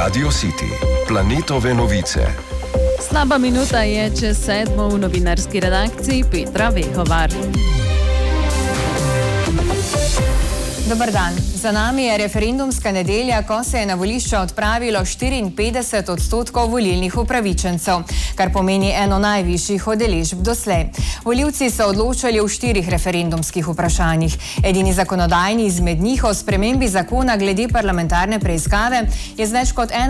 Radio City, planetove novice. Slaba minuta je čez 7 v novinarski redakciji Petra Vehovar. Dobar dan. Za nami je referendumska nedelja, ko se je na volišča odpravilo 54% volilnih upravičencev, kar pomeni eno najvišjih udeležb doslej. Volivci so odločali v 4 referendumskih vprašanjih. Edini zakonodajni izmed njih o spremembi zakona glede parlamentarne preiskave je z več kot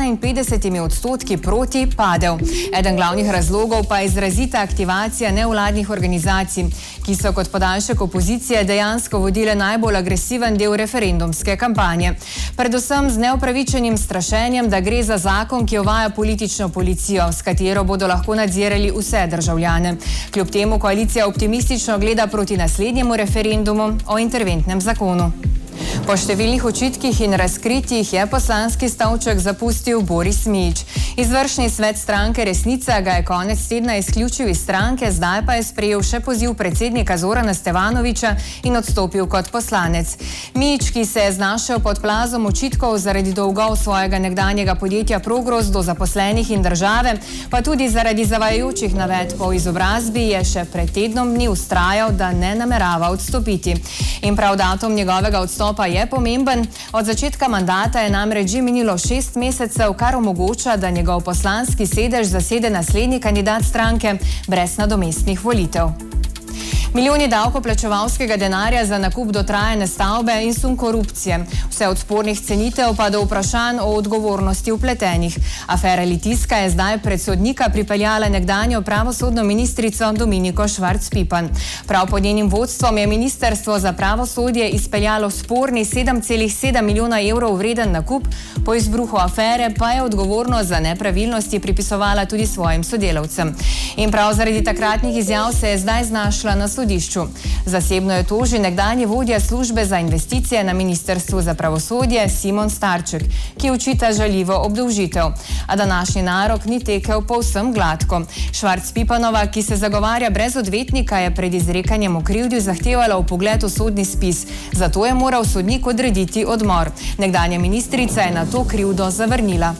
51% proti padel. Eden glavnih razlogov pa je izrazita aktivacija nevladnih organizacij, ki so kot podaljšek opozicije dejansko vodile najbolj agresiven del referendumske kampanje. Predvsem z neupravičenim strašenjem, da gre za zakon, ki uvaja politično policijo, s katero bodo lahko nadzirali vse državljane. Kljub temu koalicija optimistično gleda proti naslednjemu referendumu o interventnem zakonu. Po številnih očitkih in razkritjih je poslanski stolček zapustil Boris Mijić. Izvršni svet stranke Resnica ga je konec tedna izključil iz stranke, zdaj pa je sprejel še poziv predsednika Zorana Stevanovića in odstopil kot poslanec. Mijić, ki se je znašel pod plazom očitkov zaradi dolgov svojega nekdanjega podjetja Progros do zaposlenih in države, pa tudi zaradi zavajajočih navedb o izobrazbi, je še pred tednom dni vztrajal, da ne namerava odstopiti. In prav datum njegovega odstopa je pomemben. Od začetka mandata je namreč že minilo 6 mesecev, kar omogoča, da njegov poslanski sedež zasede naslednji kandidat stranke brez nadomestnih volitev. Milijoni davkoplačevalskega denarja za nakup dotrajane stavbe in sum korupcije. Vse od spornih cenitev pa do vprašanj o odgovornosti vpletenih. Afera Litijska je zdaj pred sodnika pripeljala nekdanjo pravosodno ministrico Dominiko Švarc Pipan. Prav pod njenim vodstvom je Ministrstvo za pravosodje izpeljalo sporni 7,7 milijona evrov vreden nakup, po izbruhu afere pa je odgovornost za nepravilnosti pripisovala tudi svojim sodelavcem. In prav zaradi takratnih izjav se je zdaj znašla na sodišču. Zasebno je toži nekdanji vodja službe za investicije na Ministrstvu za pravosodje Simon Starček, ki očita žaljivo obdolžitev. A današnji narok ni tekel povsem gladko. Švarc Pipanova, ki se zagovarja brez odvetnika, je pred izrekanjem o krivdi zahtevala vpogled v sodni spis. Zato je moral sodnik odrediti odmor. Nekdanja ministrica je na to krivdo zavrnila.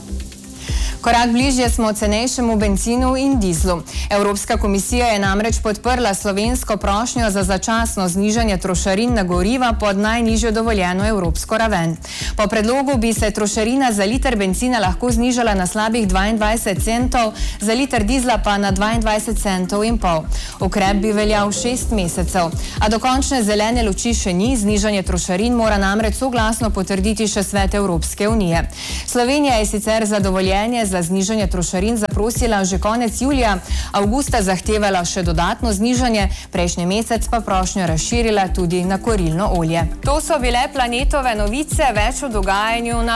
Korak bližje smo cenejšemu bencinu in dizlu. Evropska komisija je namreč podprla slovensko prošnjo za začasno znižanje trošarin na goriva pod najnižjo dovoljeno evropsko raven. Po predlogu bi se trošarina za liter bencina lahko znižala na slabih 22 centov, za liter dizla pa na 22 centov in pol. Ukrep bi veljal 6 mesecev. A dokončne zelene luči še ni, znižanje trošarin mora namreč soglasno potrditi še Svet Evropske unije. Slovenija je sicer za dovoljenje za znižanje trošarin zaprosila že konec julija, avgusta zahtevala še dodatno znižanje, prejšnji mesec pa prošnjo razširila tudi na kurilno olje. To so bile planetove novice, več o dogajanju na